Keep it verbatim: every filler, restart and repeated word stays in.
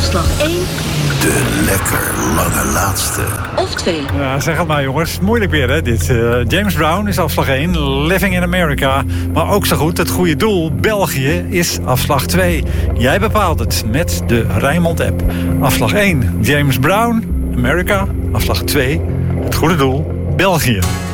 afslag één. De lekker lange laatste. Of twee. Ja, zeg het maar jongens. Moeilijk weer hè, dit. Uh, James Brown is afslag één. Living in America. Maar ook zo goed, het goede doel, België, is afslag twee. Jij bepaalt het met de Rijnmond-app. Afslag één, James Brown, America. Afslag twee, het goede doel, België.